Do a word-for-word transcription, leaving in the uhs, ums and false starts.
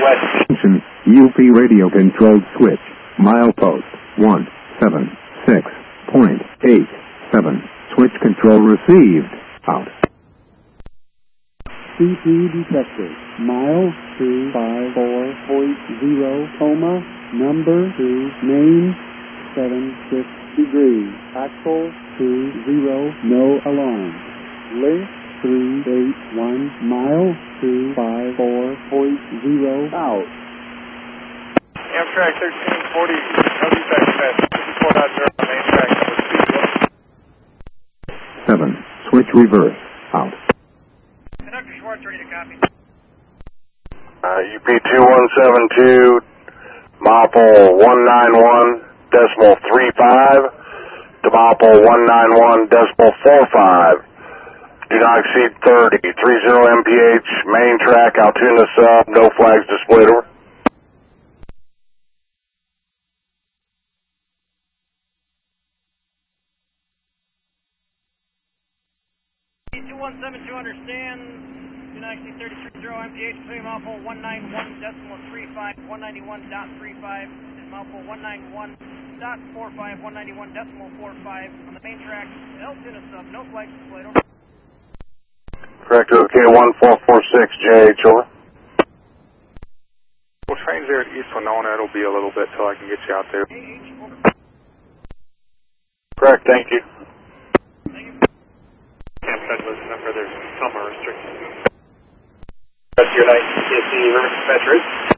Attention, U P radio controlled switch, milepost one seven six point eight seven, switch control received, out. C P detected, mile two five four point zero, coma, number two, main, seven six degrees, axle two zero, no alarm, length three eight one, mile two five four point zero, out. Amtrak thirteen forty, W backpass, four point zero on main track, number two. seven, switch reverse, out. Conductor Schwartz, ready to copy. Uh, U P two one seven two, Mopple one nine one decimal three five to Mopple one nine one decimal four five. Do not exceed thirty, three zero M P H, main track, Altoona sub, no flags displayed, over. two one seven two understands, do not exceed thirty-three zero M P H, between Mopple one nine one decimal three five, one ninety-one dot three five, and Mopple one nine one dot four five, one ninety-one decimal four five, on the main track, Altoona sub, no flags displayed, over. Correct, OK, one four four six, J H, over. Well, train's there at East Winona, it'll be a little bit till I can get you out there. J H, over. Correct, thank you. Thank you. Camp Federalist, no further summer restrictions. Rest of your night, C S C, River Dispatcher.